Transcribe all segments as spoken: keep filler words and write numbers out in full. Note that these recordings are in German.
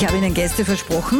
Ich habe Ihnen Gäste versprochen.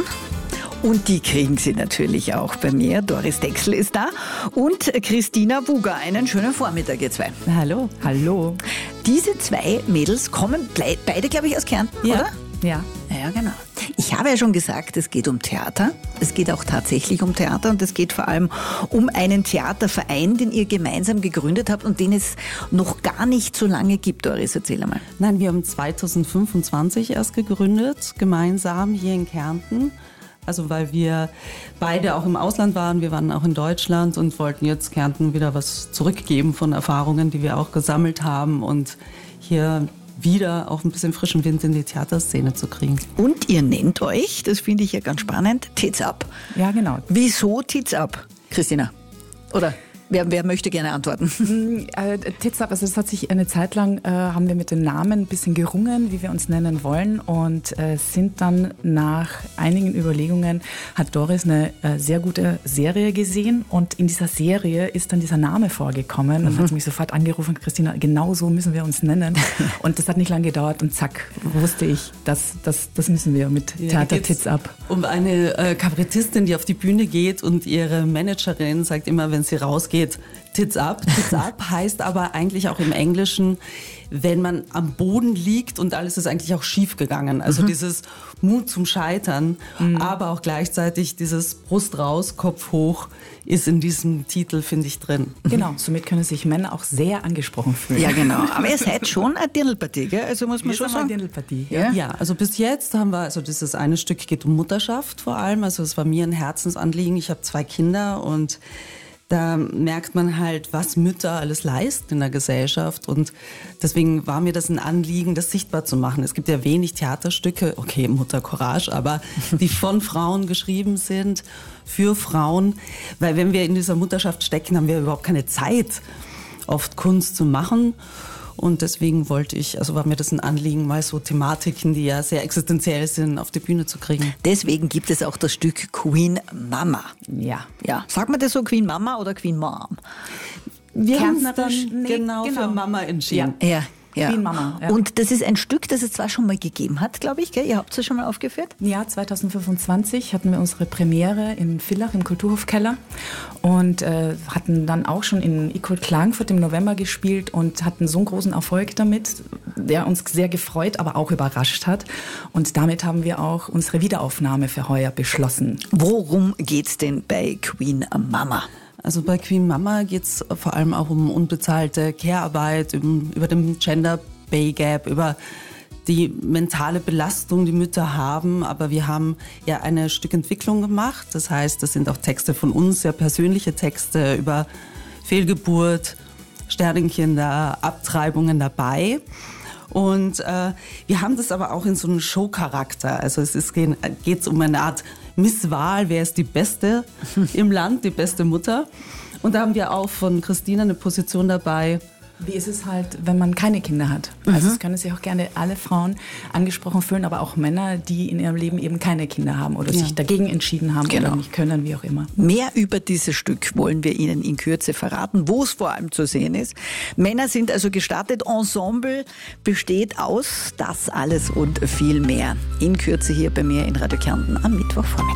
Und die kriegen Sie natürlich auch bei mir. Doris Dexl ist da und Christina Wuger. Einen schönen Vormittag, ihr zwei. Hallo. Hallo. Diese zwei Mädels kommen beide, glaube ich, aus Kärnten, ja. oder? Ja. Ja, genau. Ich habe ja schon gesagt, es geht um Theater. Es geht auch tatsächlich um Theater und es geht vor allem um einen Theaterverein, den ihr gemeinsam gegründet habt und den es noch gar nicht so lange gibt. Doris, erzähl einmal. Nein, wir haben zweitausendfünfundzwanzig erst gegründet, gemeinsam hier in Kärnten. Also weil wir beide auch im Ausland waren, wir waren auch in Deutschland und wollten jetzt Kärnten wieder was zurückgeben von Erfahrungen, die wir auch gesammelt haben und hier wieder auch ein bisschen frischen Wind in die Theaterszene zu kriegen. Und ihr nennt euch, das finde ich ja ganz spannend, Tits Up. Ja, genau. Wieso Tits Up, Christina? Oder wer, wer möchte gerne antworten? Äh, Tits Up, also es hat sich eine Zeit lang, äh, haben wir mit dem Namen ein bisschen gerungen, wie wir uns nennen wollen und äh, sind dann nach einigen Überlegungen, hat Doris eine äh, sehr gute Serie gesehen und in dieser Serie ist dann dieser Name vorgekommen und mhm. hat sie mich sofort angerufen, Christina, genau so müssen wir uns nennen und das hat nicht lange gedauert und zack, wusste ich, das, das, das müssen wir mit Theater ja, Tits Up. Um eine äh, Kabarettistin, die auf die Bühne geht und ihre Managerin sagt immer, wenn sie rausgeht, Tits Up. Tits Up heißt aber eigentlich auch im Englischen, wenn man am Boden liegt und alles ist eigentlich auch schief gegangen. Also mhm. dieses Mut zum Scheitern, mhm. aber auch gleichzeitig dieses Brust raus, Kopf hoch ist in diesem Titel, finde ich, drin. Genau, somit können sich Männer auch sehr angesprochen fühlen. Ja, genau. Aber ihr seid schon eine Dirndlpartie, gell? Also muss man wir schon sagen. Eine Dirndlpartie. Ja. ja, also bis jetzt haben wir, also dieses eine Stück geht um Mutterschaft vor allem. Also es war mir ein Herzensanliegen. Ich habe zwei Kinder und da merkt man halt, was Mütter alles leisten in der Gesellschaft und deswegen war mir das ein Anliegen, das sichtbar zu machen. Es gibt ja wenig Theaterstücke, okay, Mutter Courage, aber die von Frauen geschrieben sind, für Frauen, weil wenn wir in dieser Mutterschaft stecken, haben wir überhaupt keine Zeit, oft Kunst zu machen. Und deswegen wollte ich, also war mir das ein Anliegen, mal so Thematiken, die ja sehr existenziell sind, auf die Bühne zu kriegen. Deswegen gibt es auch das Stück Queen Mama. Ja. Ja. Sagt man das so, Queen Mama oder Queen Mom? Wir haben uns dann nee, genau, genau für Mama entschieden. Ja. ja. Ja. Queen Mama. Ja. Und das ist ein Stück, das es zwar schon mal gegeben hat, glaube ich, gell? Ihr habt es schon mal aufgeführt? Ja, zweitausendfünfundzwanzig hatten wir unsere Premiere in Villach im Kulturhofkeller und äh, hatten dann auch schon in Equal Klagenfurt im November gespielt und hatten so einen großen Erfolg damit, der uns sehr gefreut, aber auch überrascht hat. Und damit haben wir auch unsere Wiederaufnahme für heuer beschlossen. Worum geht's denn bei Queen Mama? Also bei Queen Mama geht es vor allem auch um unbezahlte Care-Arbeit, um, über den Gender Pay Gap, über die mentale Belastung, die Mütter haben. Aber wir haben ja eine Stückentwicklung gemacht. Das heißt, das sind auch Texte von uns, sehr persönliche Texte über Fehlgeburt, Sternenkinder, Abtreibungen dabei. Und äh, wir haben das aber auch in so einem Showcharakter. Also es ist, geht um eine Art Misswahl, wer ist die Beste im Land, die beste Mutter. Und da haben wir auch von Christina eine Position dabei. Wie ist es halt, wenn man keine Kinder hat? Mhm. Also es können sich auch gerne alle Frauen angesprochen fühlen, aber auch Männer, die in ihrem Leben eben keine Kinder haben oder ja. sich dagegen entschieden haben genau. oder nicht können, wie auch immer. Mehr über dieses Stück wollen wir Ihnen in Kürze verraten, wo es vor allem zu sehen ist. Männer sind also gestartet, Ensemble besteht aus das alles und viel mehr. In Kürze hier bei mir in Radio Kärnten am Mittwochvormittag.